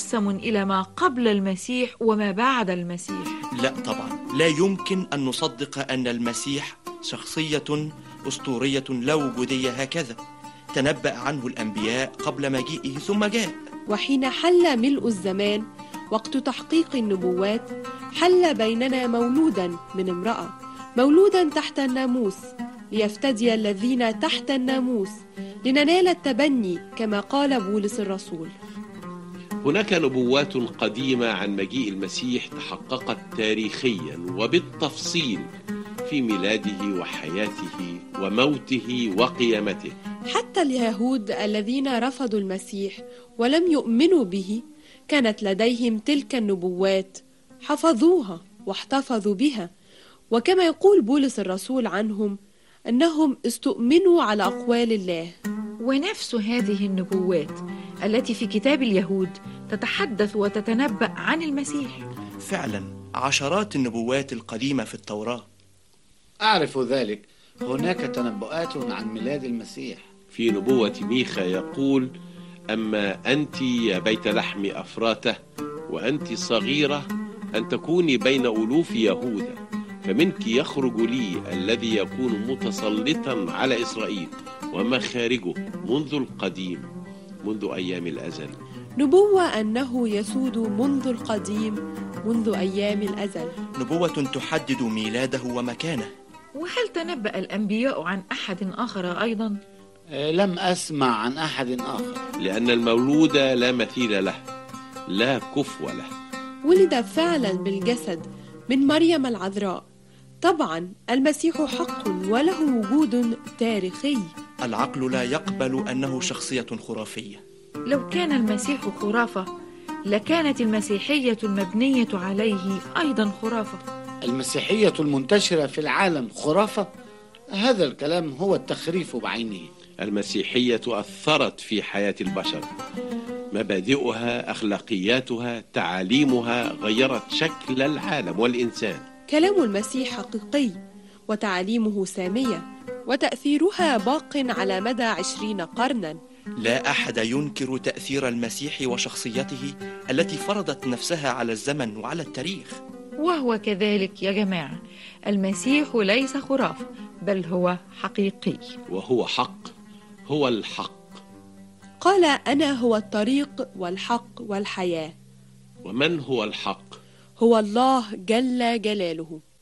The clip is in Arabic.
مقسم إلى ما قبل المسيح وما بعد المسيح. لا طبعا، لا يمكن أن نصدق أن المسيح شخصية أسطورية لا وجودية هكذا. تنبأ عنه الأنبياء قبل مجيئه ثم جاء. وحين حل ملء الزمان وقت تحقيق النبوات، حل بيننا مولودا من امرأة، مولودا تحت الناموس، ليفتدي الذين تحت الناموس، لننال التبني كما قال بولس الرسول. هناك نبوات قديمة عن مجيء المسيح تحققت تاريخيا وبالتفصيل في ميلاده وحياته وموته وقيامته. حتى اليهود الذين رفضوا المسيح ولم يؤمنوا به كانت لديهم تلك النبوات، حفظوها واحتفظوا بها، وكما يقول بولس الرسول عنهم أنهم استؤمنوا على أقوال الله. ونفس هذه النبوات التي في كتاب اليهود تتحدث وتتنبأ عن المسيح. فعلا عشرات النبوات القديمة في التوراة. أعرف ذلك، هناك تنبؤات عن ميلاد المسيح. في نبوة ميخا يقول: أما أنت يا بيت لحم أفراته وأنت صغيرة أن تكوني بين ألوف يهوذا، فمنك يخرج لي الذي يكون متسلطا على إسرائيل، ومخارجه منذ القديم، منذ أيام الأزل. نبوة أنه يسود منذ القديم، منذ أيام الأزل. نبوة تحدد ميلاده ومكانه. وهل تنبأ الأنبياء عن أحد آخر أيضا؟ لم أسمع عن أحد آخر، لأن المولود لا مثيل له، لا كفو له. ولد فعلا بالجسد من مريم العذراء. طبعا المسيح حق وله وجود تاريخي. العقل لا يقبل أنه شخصية خرافية. لو كان المسيح خرافة لكانت المسيحية المبنية عليه أيضا خرافة. المسيحية المنتشرة في العالم خرافة؟ هذا الكلام هو التخريف بعينه. المسيحية أثرت في حياة البشر، مبادئها، أخلاقياتها، تعاليمها غيرت شكل العالم والإنسان. كلام المسيح حقيقي وتعاليمه سامية، وتأثيرها باق على مدى 20 قرنا. لا أحد ينكر تأثير المسيح وشخصيته التي فرضت نفسها على الزمن وعلى التاريخ. وهو كذلك يا جماعة، المسيح ليس خرافة بل هو حقيقي، وهو حق، هو الحق. قال: أنا هو الطريق والحق والحياة. ومن هو الحق؟ هو الله جل جلاله.